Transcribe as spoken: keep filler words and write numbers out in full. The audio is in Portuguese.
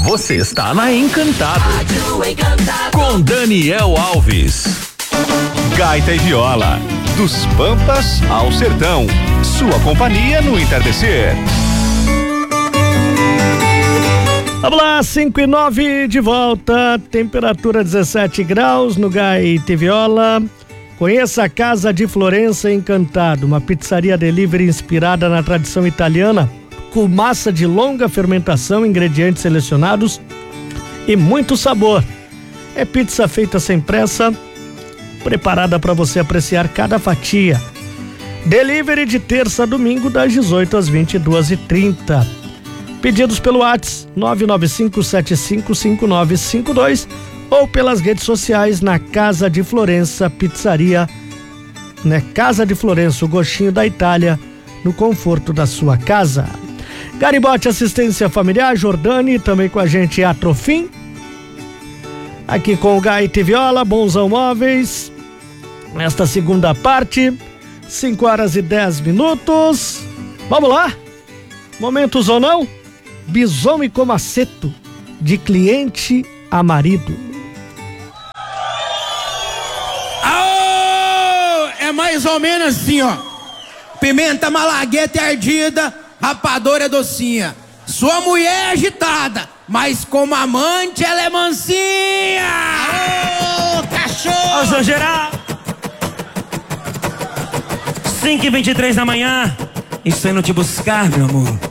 Você está na Encantado. Com Daniel Alves. Gaita e viola. Dos Pampas ao Sertão. Sua companhia no entardecer. Vamos lá, cinco e nove de volta. Temperatura dezessete graus no Gaita e viola. Conheça a Casa de Florença Encantado, uma pizzaria delivery inspirada na tradição italiana, com massa de longa fermentação, ingredientes selecionados e muito sabor. É pizza feita sem pressa, preparada para você apreciar cada fatia. Delivery de terça a domingo das dezoito às vinte e duas e trinta. Pedidos pelo WhatsApp nove nove cinco sete cinco cinco nove cinco dois ou pelas redes sociais na Casa de Florença Pizzaria, né? Casa de Florença, o gostinho da Itália, no conforto da sua casa. Garibote Assistência Familiar, Jordani, também com a gente a Trofim. Aqui com o Gaita e Viola, Bonzão Móveis. Nesta segunda parte, cinco horas e dez minutos. Vamos lá? Momentos ou não? Bison e Comaceto, de cliente a marido. Aô! É mais ou menos assim, ó. Pimenta malagueta é ardida, rapadora é docinha. Sua mulher é agitada, mas como amante ela é mansinha. Aô, cachorro! Ô, seu geral! cinco e vinte e três da manhã, estou indo te buscar, meu amor.